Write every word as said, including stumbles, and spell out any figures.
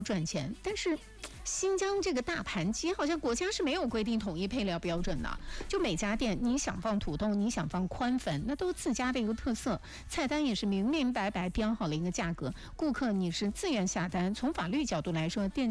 赚钱，但是新疆这个大盘鸡好像国家是没有规定统一配料标准的，就每家店你想放土豆，你想放宽粉，那都是自家的一个特色，菜单也是明明白白标好了一个价格，顾客你是自愿下单。从法律角度来说，店